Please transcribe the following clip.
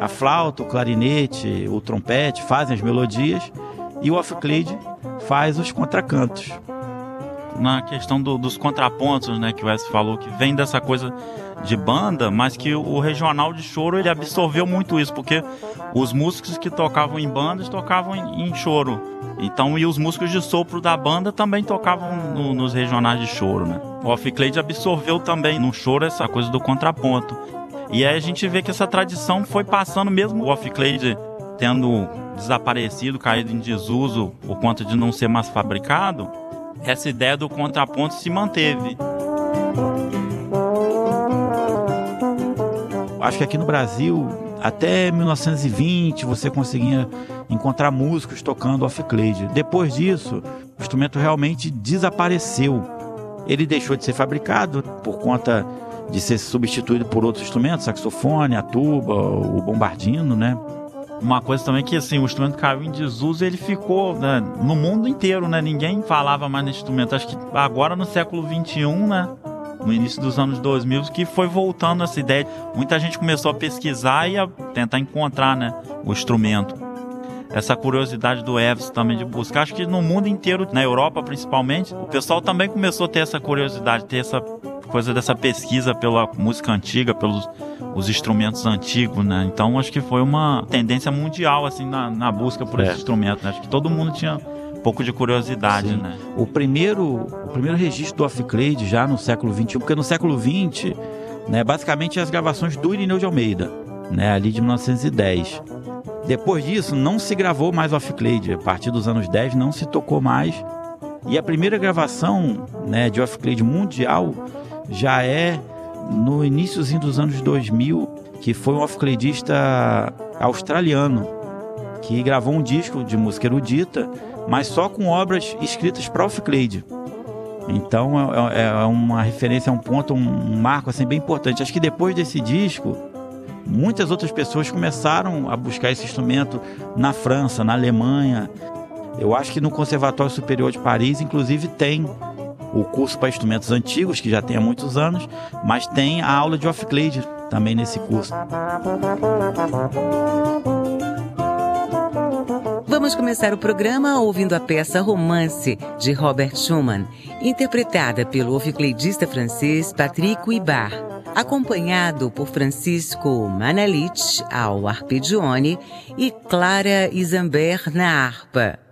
A flauta, o clarinete, o trompete fazem as melodias e o off-clade faz os contracantos. Na questão dos contrapontos, né, que o Wes falou, que vem dessa coisa de banda, mas que o regional de choro ele absorveu muito isso, porque os músicos que tocavam em bandas tocavam em choro. Então, e os músicos de sopro da banda também tocavam nos regionais de choro, né? O off-clade absorveu também no choro essa coisa do contraponto. E aí a gente vê que essa tradição foi passando, mesmo o off-clade tendo desaparecido, caído em desuso por conta de não ser mais fabricado, essa ideia do contraponto se manteve. Acho que aqui no Brasil, até 1920, você conseguia encontrar músicos tocando off-clade. Depois disso, o instrumento realmente desapareceu. Ele deixou de ser fabricado por conta de ser substituído por outros instrumentos, saxofone, a tuba, o bombardino, né? Uma coisa também que, assim, o instrumento caiu em desuso, ele ficou, né, no mundo inteiro, né? Ninguém falava mais nesse instrumento. Acho que agora no século XXI, né? No início dos anos 2000, que foi voltando essa ideia. Muita gente começou a pesquisar e a tentar encontrar, né, o instrumento. Essa curiosidade do Eves também de buscar. Acho que no mundo inteiro, na Europa principalmente, o pessoal também começou a ter essa curiosidade, ter essa coisa dessa pesquisa pela música antiga, pelos os instrumentos antigos, né? Então acho que foi uma tendência mundial, assim, na busca por esse instrumento, né? Acho que todo mundo tinha um pouco de curiosidade, sim, né? O primeiro registro do off-clade já no século XXI, porque no século XX, né, basicamente as gravações do Irineu de Almeida, né, ali de 1910. Depois disso, não se gravou mais off-clade. A partir dos anos 10 não se tocou mais. E a primeira gravação, né, de off-clade mundial já é no iníciozinho dos anos 2000, que foi um off-cladista australiano, que gravou um disco de música erudita, mas só com obras escritas para off-clade. Então é uma referência, é um ponto, um marco assim, bem importante. Acho que depois desse disco, muitas outras pessoas começaram a buscar esse instrumento na França, na Alemanha. Eu acho que no Conservatório Superior de Paris, inclusive, tem o curso para instrumentos antigos, que já tem há muitos anos, mas tem a aula de off-clade também nesse curso. Vamos começar o programa ouvindo a peça Romance, de Robert Schumann, interpretada pelo off-cladista francês Patrick Huybard, acompanhado por Francisco Manalich ao arpeggione e Clara Isambert na harpa.